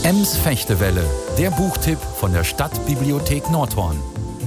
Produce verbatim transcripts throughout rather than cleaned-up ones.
Ems Fechtewelle, der Buchtipp von der Stadtbibliothek Nordhorn.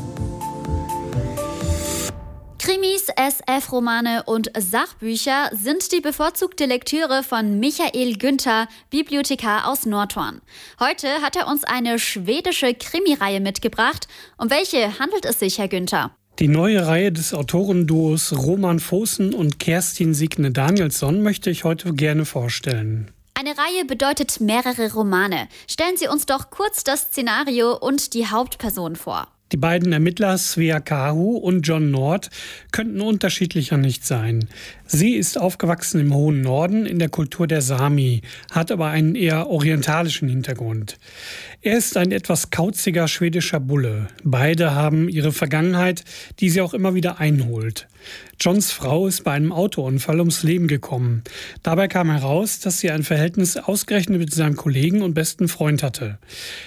Krimis, S F-Romane und Sachbücher sind die bevorzugte Lektüre von Michael Günther, Bibliothekar aus Nordhorn. Heute hat er uns eine schwedische Krimireihe mitgebracht. Um welche handelt es sich, Herr Günther? Die neue Reihe des Autorenduos Roman Fosen und Kerstin Signe Danielsson möchte ich heute gerne vorstellen. Eine Reihe bedeutet mehrere Romane. Stellen Sie uns doch kurz das Szenario und die Hauptperson vor. Die beiden Ermittler Svea Kahu und John Nord könnten unterschiedlicher nicht sein. Sie ist aufgewachsen im hohen Norden in der Kultur der Sami, hat aber einen eher orientalischen Hintergrund. Er ist ein etwas kauziger schwedischer Bulle. Beide haben ihre Vergangenheit, die sie auch immer wieder einholt. Johns Frau ist bei einem Autounfall ums Leben gekommen. Dabei kam heraus, dass sie ein Verhältnis ausgerechnet mit seinem Kollegen und besten Freund hatte.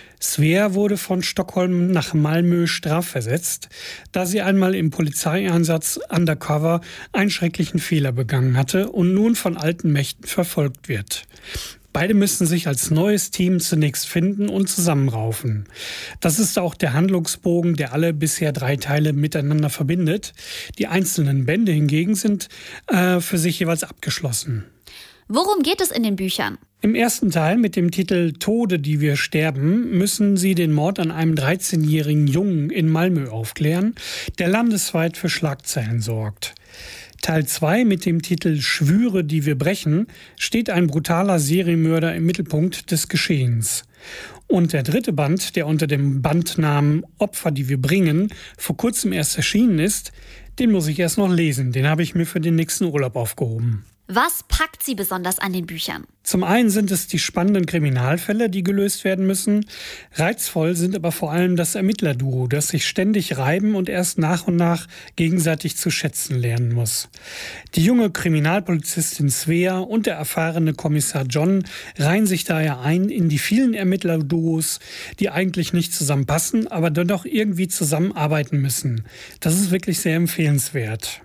Svea wurde von Stockholm nach Malmö strafversetzt, da sie einmal im Polizeieinsatz undercover einen schrecklichen Fehler begangen hatte und nun von alten Mächten verfolgt wird. Beide müssen sich als neues Team zunächst finden und zusammenraufen. Das ist auch der Handlungsbogen, der alle bisher drei Teile miteinander verbindet. Die einzelnen Bände hingegen sind äh, für sich jeweils abgeschlossen. Worum geht es in den Büchern? Im ersten Teil mit dem Titel Tode, die wir sterben, müssen sie den Mord an einem dreizehnjährigen Jungen in Malmö aufklären, der landesweit für Schlagzeilen sorgt. Teil zwei mit dem Titel Schwüre, die wir brechen, steht ein brutaler Serienmörder im Mittelpunkt des Geschehens. Und der dritte Band, der unter dem Bandnamen Opfer, die wir bringen, vor kurzem erst erschienen ist, den muss ich erst noch lesen. Den habe ich mir für den nächsten Urlaub aufgehoben. Was packt Sie besonders an den Büchern? Zum einen sind es die spannenden Kriminalfälle, die gelöst werden müssen. Reizvoll sind aber vor allem das Ermittlerduo, das sich ständig reiben und erst nach und nach gegenseitig zu schätzen lernen muss. Die junge Kriminalpolizistin Svea und der erfahrene Kommissar John reihen sich daher ein in die vielen Ermittlerduos, die eigentlich nicht zusammenpassen, aber dennoch irgendwie zusammenarbeiten müssen. Das ist wirklich sehr empfehlenswert.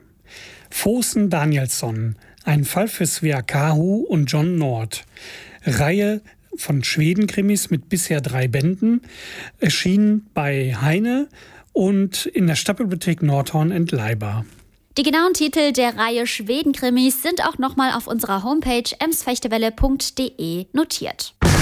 Fosen Danielsson. Ein Fall für Svea Kahu und John Nord. Reihe von Schweden-Krimis mit bisher drei Bänden, erschienen bei Heine und in der Stadtbibliothek Nordhorn entleihbar. Die genauen Titel der Reihe Schweden-Krimis sind auch nochmal auf unserer Homepage emsfechtewelle punkt de notiert.